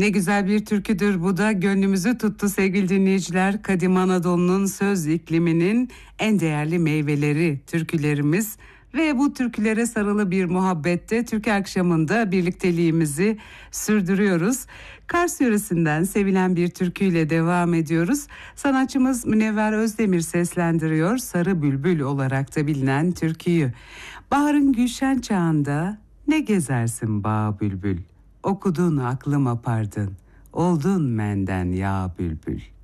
Ne güzel bir türküdür bu da, gönlümüzü tuttu sevgili dinleyiciler. Kadim Anadolu'nun söz ikliminin en değerli meyveleri türkülerimiz ve bu türkülere sarılı bir muhabbette Türkü akşamında birlikteliğimizi sürdürüyoruz. Kars yöresinden sevilen bir türküyle devam ediyoruz. Sanatçımız Münevver Özdemir seslendiriyor Sarı Bülbül olarak da bilinen türküyü. Baharın gülşen çağında ne gezersin bağ bülbül, okudun aklım apardın, oldun menden ya bülbül.